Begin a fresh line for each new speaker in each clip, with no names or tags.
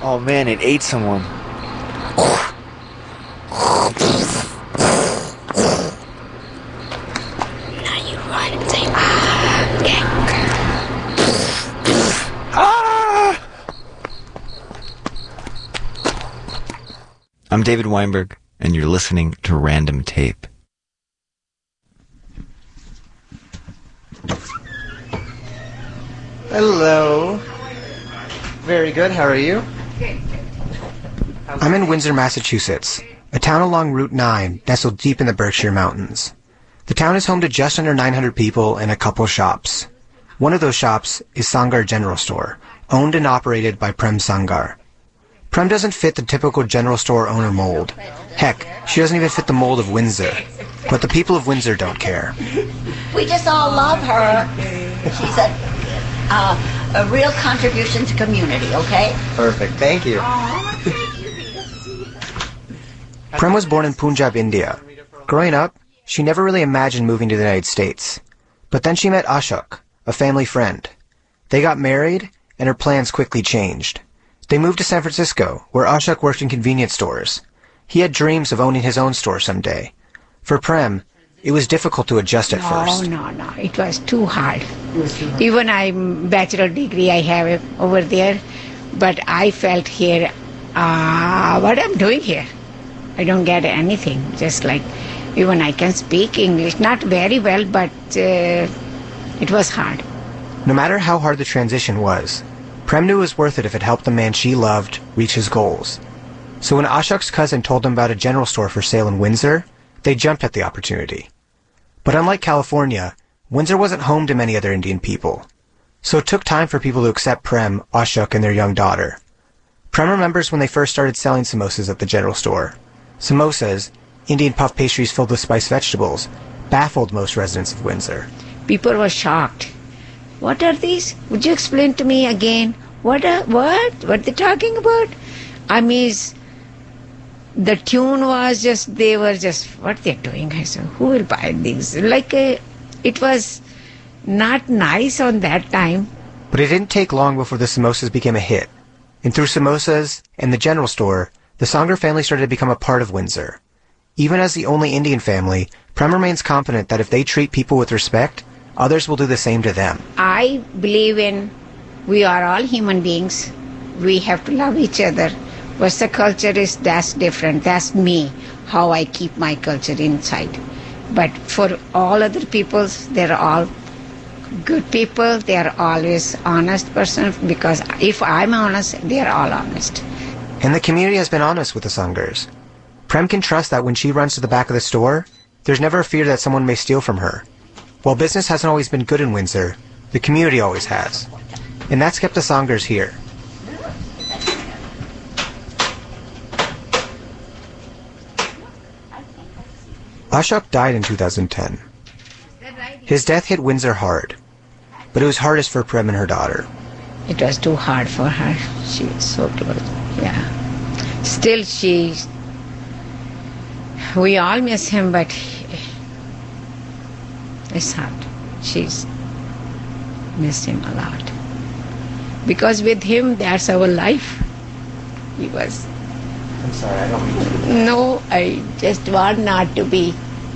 Oh man, it ate someone.
Now you run and say, ah, okay.
Ah! I'm David Weinberg, and you're listening to Random Tape.
Hello. Very good. How are you? I'm in Windsor, Massachusetts, a town along Route 9, nestled deep in the Berkshire Mountains. The town is home to just under 900 people and a couple shops. One of those shops is Sangar General Store, owned and operated by Prem Sangar. Prem doesn't fit the typical general store owner mold. Heck, she doesn't even fit the mold of Windsor. But the people of Windsor don't care.
We just all love her. She's a real contribution to community, okay?
Perfect. Thank you. Prem was born in Punjab, India. Growing up, she never really imagined moving to the United States. But then she met Ashok, a family friend. They got married, and her plans quickly changed. They moved to San Francisco, where Ashok worked in convenience stores. He had dreams of owning his own store someday. For Prem, it was difficult to adjust at first.
No, it was too hard. Even bachelor degree I have over there, but I felt here, what I'm doing here? I don't get anything. Just like, even I can speak English, not very well, but it was hard.
No matter how hard the transition was, Prem knew it was worth it if it helped the man she loved reach his goals. So when Ashok's cousin told them about a general store for sale in Windsor, they jumped at the opportunity. But unlike California, Windsor wasn't home to many other Indian people. So it took time for people to accept Prem, Ashok, and their young daughter. Prem remembers when they first started selling samosas at the general store. Samosas, Indian puff pastries filled with spiced vegetables, baffled most residents of Windsor.
People were shocked. What are these? Would you explain to me again? What they talking about? I mean, the tune was just, they were just, what they're doing? I said, who will buy these? It was not nice on that time.
But it didn't take long before the samosas became a hit. And through samosas and the general store, the Sangar family started to become a part of Windsor. Even as the only Indian family, Prem remains confident that if they treat people with respect, others will do the same to them.
I believe in, we are all human beings. We have to love each other. What the culture is, that's different. That's me, how I keep my culture inside. But for all other peoples, they're all good people. They are always honest person, because if I'm honest, they're all honest.
And the community has been honest with the Sangars. Prem can trust that when she runs to the back of the store, there's never a fear that someone may steal from her. While business hasn't always been good in Windsor, the community always has. And that's kept the Sangars here. Ashok died in 2010. His death hit Windsor hard, but it was hardest for Prem and her daughter.
It was too hard for her. She was so close. Yeah. Still, we all miss him, but it's hard. She's missed him a lot. Because with him, that's our life. He was...
I'm sorry, I don't mean to.
No, I just want not to be.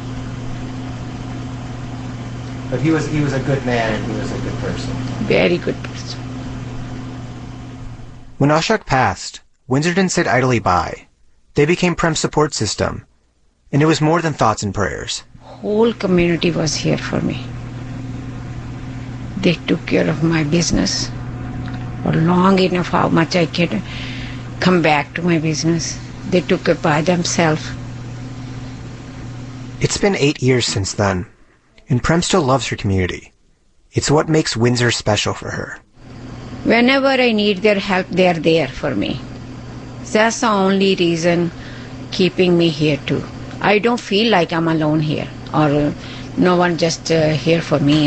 But he was a good man and he was a good person.
Very good person.
When Ashok passed, Windsor didn't sit idly by. They became Prem's support system. And it was more than thoughts and prayers.
Whole community was here for me. They took care of my business for long enough how much I could come back to my business. They took it by themselves.
It's been 8 years since then, and Prem still loves her community. It's what makes Windsor special for her.
Whenever I need their help, they're there for me. That's the only reason keeping me here too. I don't feel like I'm alone here, or no one just here for me.